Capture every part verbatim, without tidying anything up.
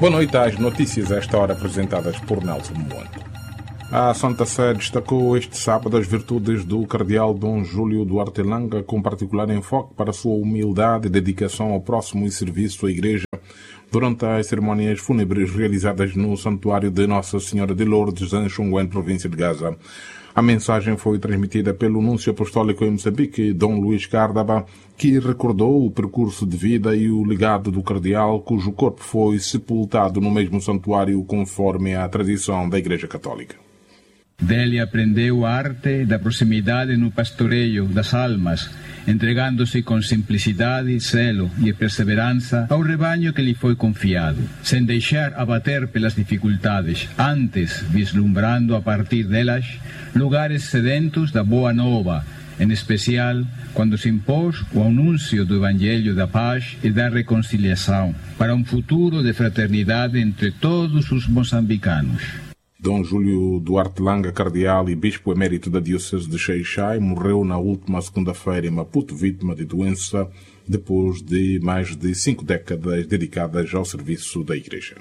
Boa noite às notícias a esta hora apresentadas por Nelson Moante. A Santa Sé destacou este sábado as virtudes do cardeal Dom Júlio Duarte Langa, com particular enfoque para a sua humildade e dedicação ao próximo e serviço à Igreja durante as cerimônias fúnebres realizadas no Santuário de Nossa Senhora de Lourdes, em Xunguém, província de Gaza. A mensagem foi transmitida pelo Núncio Apostólico em Moçambique, Dom Luís Cárdaba, que recordou o percurso de vida e o legado do cardeal, cujo corpo foi sepultado no mesmo santuário conforme a tradição da Igreja Católica. Dele aprendeu a arte da proximidade no pastoreio das almas, entregando-se com simplicidade, zelo e perseverança ao rebanho que lhe foi confiado, sem deixar abater pelas dificuldades, antes vislumbrando a partir delas lugares sedentos da boa nova, em especial quando se impôs o anúncio do Evangelho da paz e da reconciliação, para um futuro de fraternidade entre todos os moçambicanos. Dom Júlio Duarte Langa, cardeal e bispo emérito da Diocese de Xai-Xai, morreu na última segunda-feira em Maputo, vítima de doença, depois de mais de cinco décadas dedicadas ao serviço da Igreja.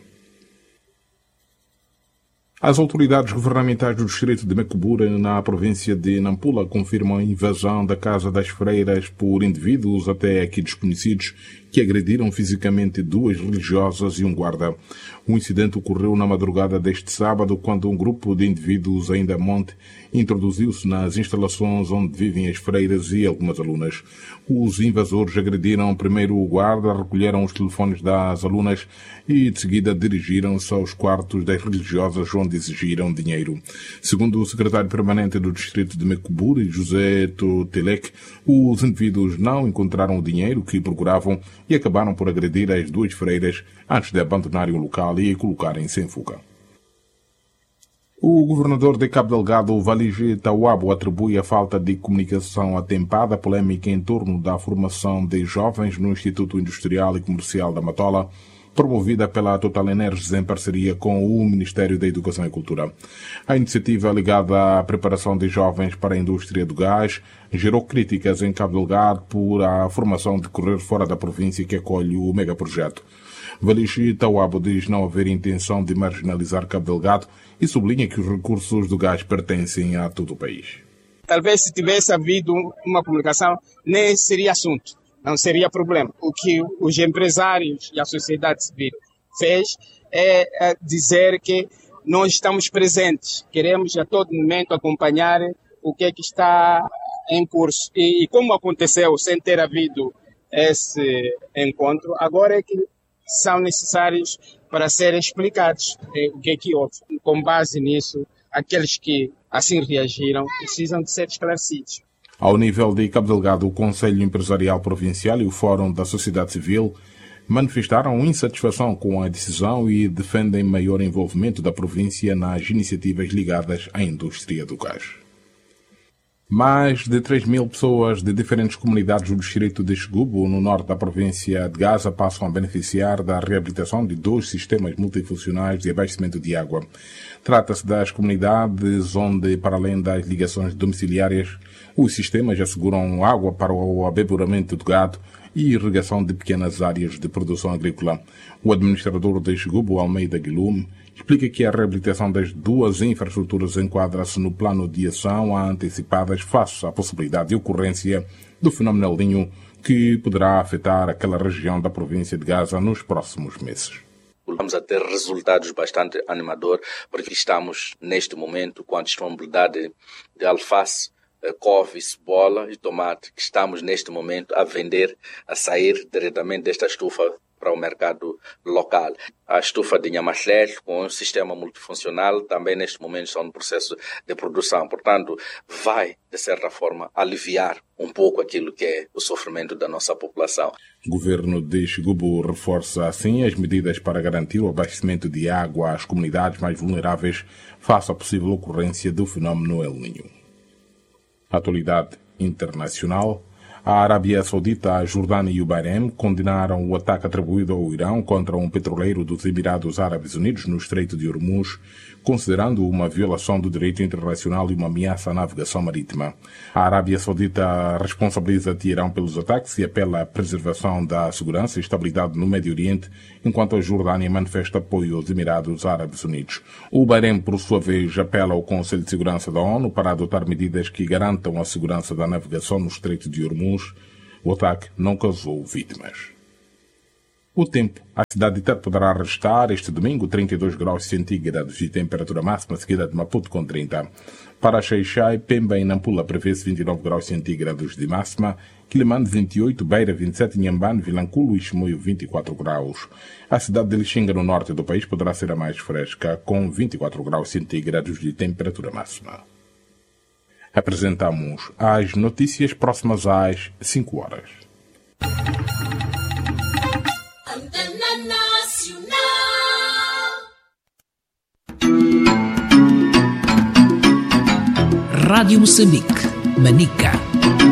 As autoridades governamentais do distrito de Mecubura, na província de Nampula, confirmam a invasão da Casa das Freiras por indivíduos até aqui desconhecidos que agrediram fisicamente duas religiosas e um guarda. O incidente ocorreu na madrugada deste sábado, quando um grupo de indivíduos ainda a monte introduziu-se nas instalações onde vivem as freiras e algumas alunas. Os invasores agrediram primeiro o guarda, recolheram os telefones das alunas e, de seguida, dirigiram-se aos quartos das religiosas, onde exigiram dinheiro. Segundo o secretário permanente do distrito de Mecubura, José Totelec, os indivíduos não encontraram o dinheiro que procuravam e acabaram por agredir as duas freiras antes de abandonarem o local e colocarem-se em fuga. O governador de Cabo Delgado, Valige Tawabo, atribui a falta de comunicação atempada à polémica em torno da formação de jovens no Instituto Industrial e Comercial da Matola, promovida pela Total Energies em parceria com o Ministério da Educação e Cultura. A iniciativa ligada à preparação de jovens para a indústria do gás gerou críticas em Cabo Delgado por a formação decorrer fora da província que acolhe o megaprojeto. Valiche Tawabo diz não haver intenção de marginalizar Cabo Delgado e sublinha que os recursos do gás pertencem a todo o país. Talvez se tivesse havido uma publicação, nem seria assunto. Não seria problema. O que os empresários e a sociedade civil fez é dizer que nós estamos presentes, queremos a todo momento acompanhar o que é que está em curso. E, e como aconteceu sem ter havido esse encontro, agora é que são necessários para serem explicados eh, o que é que houve. Com base nisso, aqueles que assim reagiram precisam de ser esclarecidos. Ao nível de Cabo Delgado, o Conselho Empresarial Provincial e o Fórum da Sociedade Civil manifestaram insatisfação com a decisão e defendem maior envolvimento da província nas iniciativas ligadas à indústria do gás. Mais de três mil pessoas de diferentes comunidades do distrito de Xigubo, no norte da província de Gaza, passam a beneficiar da reabilitação de dois sistemas multifuncionais de abastecimento de água. Trata-se das comunidades onde, para além das ligações domiciliárias, os sistemas asseguram água para o abeburamento do gado e irrigação de pequenas áreas de produção agrícola. O administrador de Xigubo, Almeida Guilherme, explica que a reabilitação das duas infraestruturas enquadra-se no plano de ação antecipadas face à possibilidade de ocorrência do fenómeno El Niño, que poderá afetar aquela região da província de Gaza nos próximos meses. Vamos a ter resultados bastante animadores, porque estamos, neste momento, com a disponibilidade de alface, couve, cebola e tomate, que estamos, neste momento, a vender, a sair diretamente desta estufa para o mercado local. A estufa de Nhamaxlel, com um sistema multifuncional, também neste momento estão no processo de produção. Portanto, vai, de certa forma, aliviar um pouco aquilo que é o sofrimento da nossa população. O governo de Xigubo reforça, assim, as medidas para garantir o abastecimento de água às comunidades mais vulneráveis face à possível ocorrência do fenómeno El Niño. Atualidade internacional. A Arábia Saudita, a Jordânia e o Bahrein condenaram o ataque atribuído ao Irão contra um petroleiro dos Emirados Árabes Unidos no Estreito de Hormuz, considerando uma violação do direito internacional e uma ameaça à navegação marítima. A Arábia Saudita responsabiliza Teherão pelos ataques e apela à preservação da segurança e estabilidade no Médio Oriente, enquanto a Jordânia manifesta apoio aos Emirados Árabes Unidos. O Bahrein, por sua vez, apela ao Conselho de Segurança da ONU para adotar medidas que garantam a segurança da navegação no Estreito de Hormuz. O ataque não causou vítimas. O tempo. A cidade de Tete poderá registrar este domingo trinta e dois graus centígrados de temperatura máxima, seguida de Maputo com trinta. Para Xai-Xai, Pemba e Nampula prevê-se vinte e nove graus centígrados de máxima, Quilimane vinte e oito, Beira vinte e sete, Inhambane, Vilanculo e Chimoio vinte e quatro graus. A cidade de Lixinga, no norte do país, poderá ser a mais fresca, com vinte e quatro graus centígrados de temperatura máxima. Apresentamos as notícias próximas às cinco horas. Rádio Moçambique, Manica.